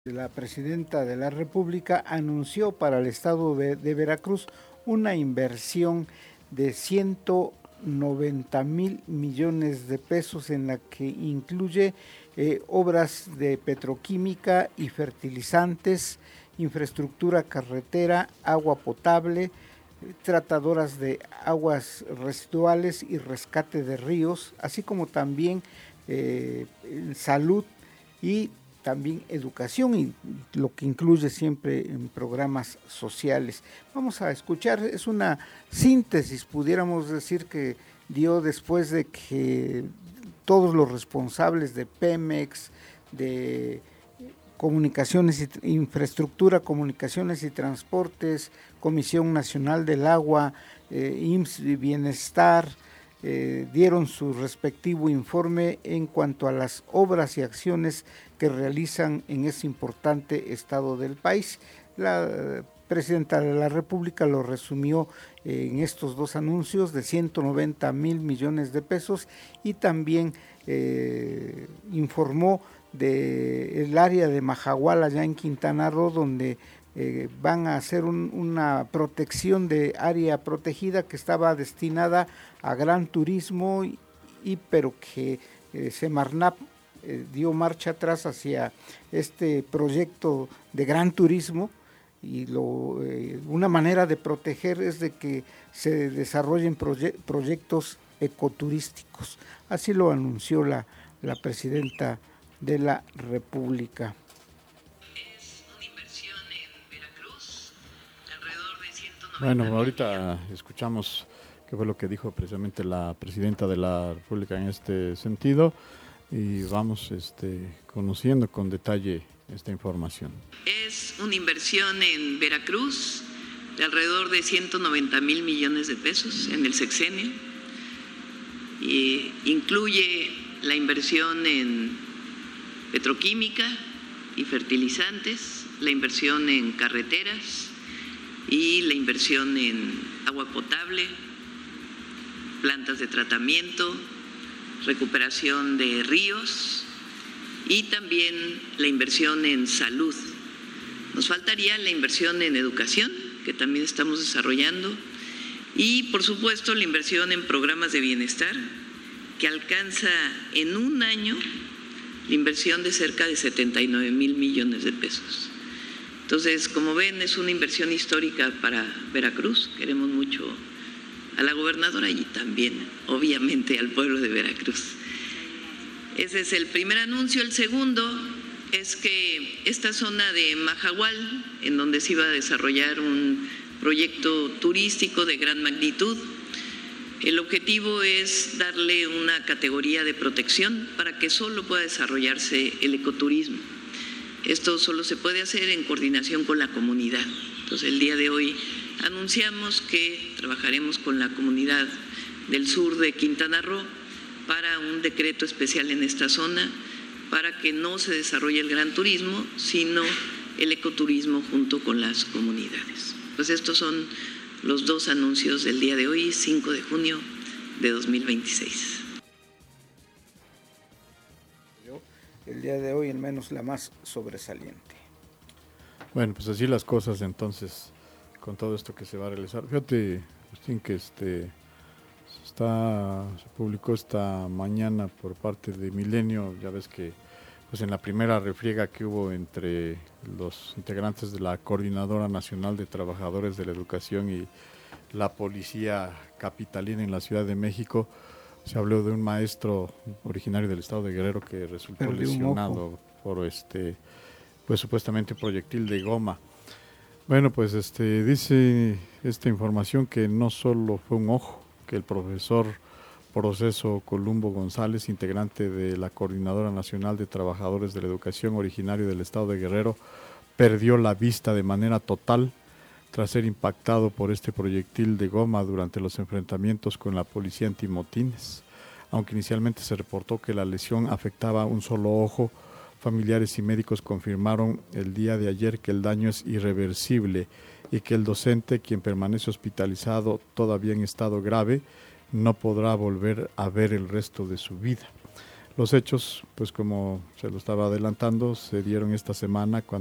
La presidenta de la República anunció para el estado de Veracruz una inversión de 190 mil millones de pesos en la que incluye obras de petroquímica y fertilizantes, infraestructura carretera, agua potable, tratadoras de aguas residuales y rescate de ríos, así como también salud y también educación y lo que incluye siempre en programas sociales. Vamos a escuchar, es una síntesis, pudiéramos decir, que dio después de que todos los responsables de Pemex, de comunicaciones y infraestructura, comunicaciones y transportes, Comisión Nacional del Agua, IMSS y Bienestar, dieron su respectivo informe en cuanto a las obras y acciones que realizan en ese importante estado del país. La presidenta de la República lo resumió en estos dos anuncios de 190 mil millones de pesos y también informó del área de Majahual, allá en Quintana Roo, donde van a hacer una protección de área protegida que estaba destinada a gran turismo, pero que Semarnat dio marcha atrás hacia este proyecto de gran turismo y una manera de proteger es de que se desarrollen proyectos ecoturísticos. Así lo anunció la presidenta de la República. Bueno, ahorita escuchamos qué fue lo que dijo precisamente la presidenta de la República en este sentido y vamos conociendo con detalle esta información. Es una inversión en Veracruz de alrededor de 190 mil millones de pesos en el sexenio. Incluye la inversión en petroquímica y fertilizantes, la inversión en carreteras y la inversión en agua potable, plantas de tratamiento, recuperación de ríos y también la inversión en salud. Nos faltaría la inversión en educación, que también estamos desarrollando, y por supuesto la inversión en programas de bienestar, que alcanza en un año la inversión de cerca de 79 mil millones de pesos. Entonces, como ven, es una inversión histórica para Veracruz. Queremos mucho a la gobernadora y también, obviamente, al pueblo de Veracruz. Ese es el primer anuncio. El segundo es que esta zona de Majahual, en donde se iba a desarrollar un proyecto turístico de gran magnitud, el objetivo es darle una categoría de protección para que solo pueda desarrollarse el ecoturismo. Esto solo se puede hacer en coordinación con la comunidad. Entonces, el día de hoy anunciamos que trabajaremos con la comunidad del sur de Quintana Roo para un decreto especial en esta zona para que no se desarrolle el gran turismo, sino el ecoturismo junto con las comunidades. Pues estos son los dos anuncios del día de hoy, 5 de junio de 2026. El día de hoy, al menos la más sobresaliente. Bueno, pues así las cosas entonces, con todo esto que se va a realizar. Fíjate, Agustín, que se publicó esta mañana por parte de Milenio, ya ves que pues en la primera refriega que hubo entre los integrantes de la Coordinadora Nacional de Trabajadores de la Educación y la Policía Capitalina en la Ciudad de México, se habló de un maestro originario del estado de Guerrero que resultó lesionado por pues supuestamente proyectil de goma. Bueno, pues dice esta información que no solo fue un ojo, que el profesor Proceso Columbo González, integrante de la Coordinadora Nacional de Trabajadores de la Educación originario del estado de Guerrero, perdió la vista de manera total tras ser impactado por este proyectil de goma durante los enfrentamientos con la policía antimotines. Aunque inicialmente se reportó que la lesión afectaba un solo ojo, familiares y médicos confirmaron el día de ayer que el daño es irreversible y que el docente, quien permanece hospitalizado todavía en estado grave, no podrá volver a ver el resto de su vida. Los hechos, pues como se lo estaba adelantando, se dieron esta semana cuando